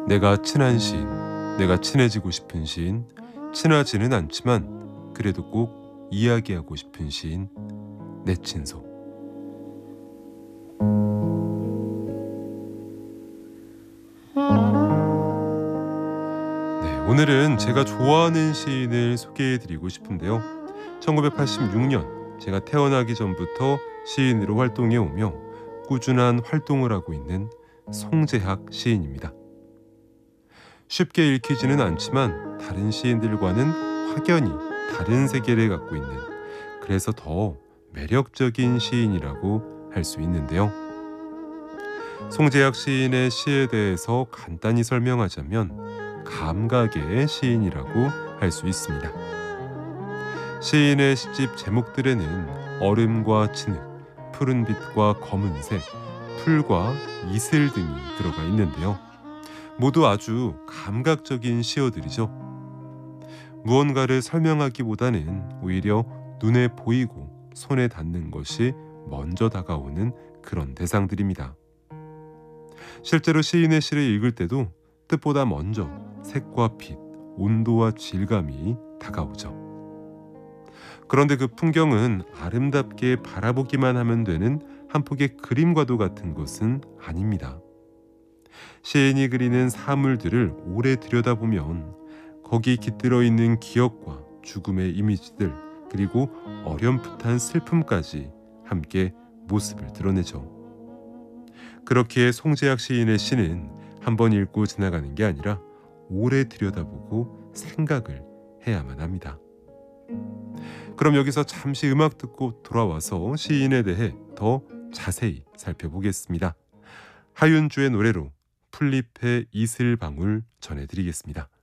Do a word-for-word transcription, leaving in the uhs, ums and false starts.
내가 친한 시인, 내가 친해지고 싶은 시인, 친하지는 않지만 그래도 꼭 이야기하고 싶은 시인, 내친소. 네, 오늘은 제가 좋아하는 시인을 소개해드리고 싶은데요. 천구백팔십육 년 제가 태어나기 전부터 시인으로 활동해 오며 꾸준한 활동을 하고 있는 송재학 시인입니다. 쉽게 읽히지는 않지만 다른 시인들과는 확연히 다른 세계를 갖고 있는, 그래서 더 매력적인 시인이라고 할 수 있는데요. 송재학 시인의 시에 대해서 간단히 설명하자면 감각의 시인이라고 할 수 있습니다. 시인의 시집 제목들에는 얼음과 진흙, 푸른빛과 검은색, 풀과 이슬 등이 들어가 있는데요. 모두 아주 감각적인 시어들이죠. 무언가를 설명하기보다는 오히려 눈에 보이고 손에 닿는 것이 먼저 다가오는 그런 대상들입니다. 실제로 시인의 시를 읽을 때도 뜻보다 먼저 색과 빛, 온도와 질감이 다가오죠. 그런데 그 풍경은 아름답게 바라보기만 하면 되는 한 폭의 그림과도 같은 것은 아닙니다. 시인이 그리는 사물들을 오래 들여다보면 거기 깃들어 있는 기억과 죽음의 이미지들, 그리고 어렴풋한 슬픔까지 함께 모습을 드러내죠. 그렇기에 송재학 시인의 시는 한번 읽고 지나가는 게 아니라 오래 들여다보고 생각을 해야만 합니다. 그럼 여기서 잠시 음악 듣고 돌아와서 시인에 대해 더 자세히 살펴보겠습니다. 하윤주의 노래로 풀잎의 이슬방울 전해드리겠습니다.